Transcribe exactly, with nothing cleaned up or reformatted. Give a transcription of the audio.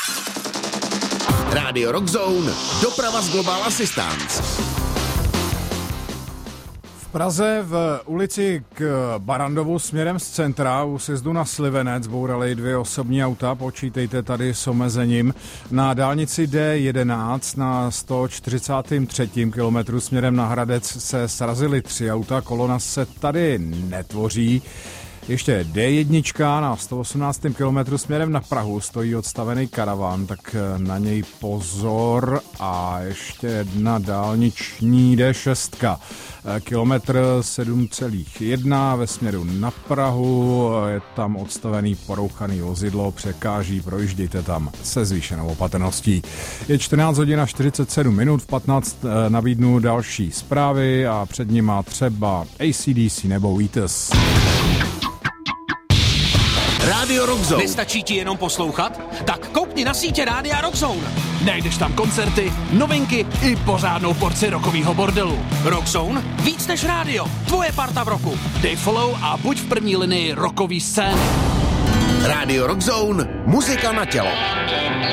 Rádio Rock Zone, doprava z Global Assistance. V Praze v ulici k Barandovu směrem z centra u sjezdu na Slivenec bouraly dvě osobní auta, počítejte tady s omezením. Na dálnici D jedenáct na sto čtyřicátém třetím kilometru směrem na Hradec se srazily tři auta, kolona se tady netvoří. Ještě D jedna na sto osmnáctém kilometru směrem na Prahu stojí odstavený karavan, tak na něj pozor. A ještě jedna dálniční D šest, kilometr sedm celá jedna ve směru na Prahu, je tam odstavený porouchaný vozidlo, překáží, projíždějte tam se zvýšenou opatrností. Je čtrnáct hodin a čtyřicet sedm minut, v patnáct nabídnu další zprávy a před nima třeba A C D C nebo Wheatus. Rádio Rock Zone. Nestačí ti jenom poslouchat? Tak koukni na sítě Rádia Rock Zone. Najdeš tam koncerty, novinky i pořádnou porci rockovýho bordelu. Rock Zone? Víc než rádio. Tvoje parta v roku. Dej follow a buď v první linii rockový scény. Rádio Rock Zone. Muzika na tělo.